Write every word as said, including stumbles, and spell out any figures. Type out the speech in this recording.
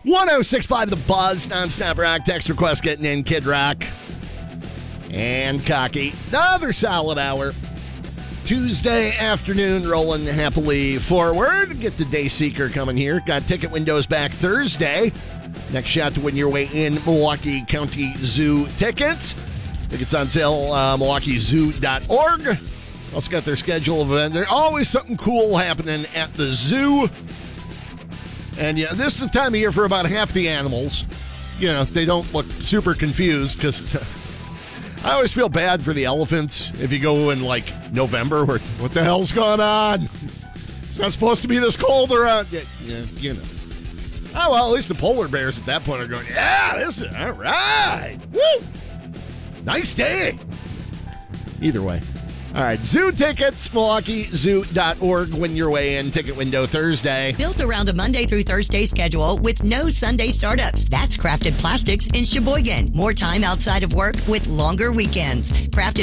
one oh six point five The Buzz, nonstop rock, text request getting in, Kid Rock and Cocky. Another solid hour. Tuesday afternoon rolling happily forward. Get the Day Seeker coming here. Got ticket windows back Thursday. Next shot to win your way in Milwaukee County Zoo tickets. Tickets on sale, uh, milwaukee zoo dot org. Also got their schedule of events. There's always something cool happening at the zoo. And yeah, this is the time of year for about half the animals. You know, they don't look super confused because I always feel bad for the elephants if you go in like November where what the hell's going on? It's not supposed to be this cold around. Yeah, yeah, you know. Oh, well, at least the polar bears at that point are going, yeah, this is all right. Woo! Nice day. Either way. All right, zoo tickets, milwaukee zoo dot org. Win your way in. Ticket window Thursday. Built around a Monday through Thursday schedule with no Sunday startups. That's Crafted Plastics in Sheboygan. More time outside of work with longer weekends. Crafted